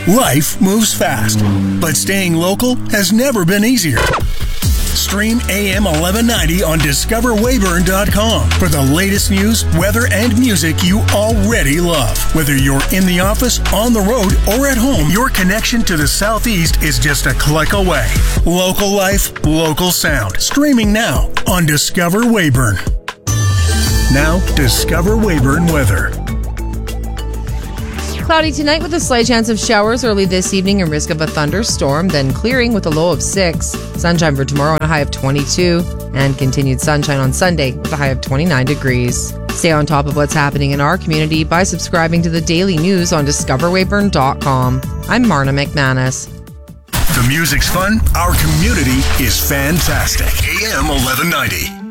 Life moves fast, but staying local has never been easier. Stream AM 1190 on discoverwayburn.com for the latest news, weather, and music you already love. Whether you're in the office, on the road, or at home, your connection to the Southeast is just a click away. Local life, local sound. Streaming now on Discover Wayburn. Now, Discover Wayburn weather. Cloudy tonight with a slight chance of showers early this evening and risk of a thunderstorm, then clearing with a low of 6. Sunshine for tomorrow and a high of 22, and continued sunshine on Sunday with a high of 29 degrees. Stay on top of what's happening in our community by subscribing to the daily news on discoverwayburn.com. I'm Marna McManus. The music's fun. Our community is fantastic. AM 1190.